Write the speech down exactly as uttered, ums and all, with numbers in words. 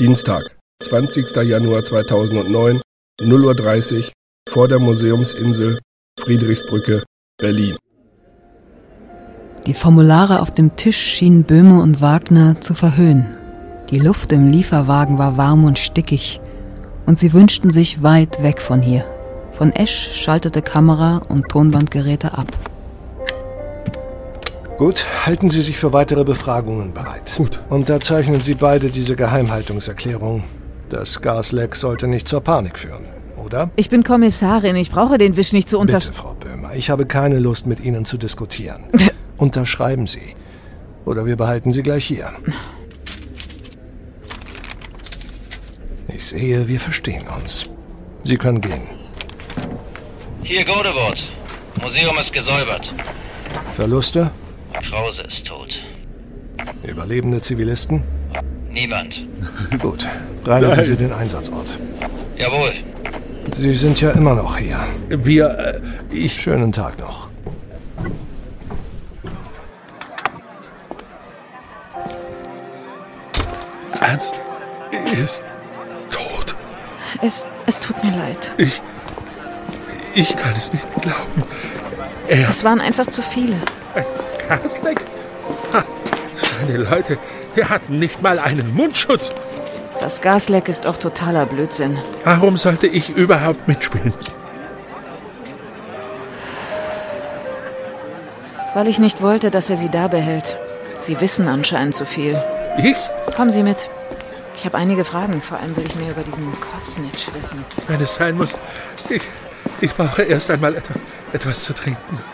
Dienstag, zwanzigster Januar zweitausendneun, null Uhr dreißig, vor der Museumsinsel, Friedrichsbrücke, Berlin. Die Formulare auf dem Tisch schienen Böhme und Wagner zu verhöhnen. Die Luft im Lieferwagen war warm und stickig und sie wünschten sich weit weg von hier. Von Esch schaltete Kamera und Tonbandgeräte ab. Gut, halten Sie sich für weitere Befragungen bereit. Gut. Unterzeichnen Sie beide diese Geheimhaltungserklärung. Das Gasleck sollte nicht zur Panik führen, oder? Ich bin Kommissarin, ich brauche den Wisch nicht zu untersch... Bitte, Frau Böhmer, ich habe keine Lust, mit Ihnen zu diskutieren. Unterschreiben Sie. Oder wir behalten Sie gleich hier. Ich sehe, wir verstehen uns. Sie können gehen. Hier Godewort. Museum ist gesäubert. Verluste? Krause ist tot. Überlebende Zivilisten? Niemand. Gut. Reinigen Nein. Sie den Einsatzort. Jawohl. Sie sind ja immer noch hier. Wir, äh, ich... Schönen Tag noch. Ernst ist tot. Es, es tut mir leid. Ich... Ich kann es nicht glauben. Er... Es waren einfach zu viele. Ein Gasleck? Ha, seine Leute, die hatten nicht mal einen Mundschutz. Das Gasleck ist auch totaler Blödsinn. Warum sollte ich überhaupt mitspielen? Weil ich nicht wollte, dass er sie da behält. Sie wissen anscheinend zu viel. Ich? Kommen Sie mit. Ich habe einige Fragen. Vor allem will ich mehr über diesen Kosnitsch wissen. Wenn es sein muss. Ich, ich brauche erst einmal etwas, etwas zu trinken.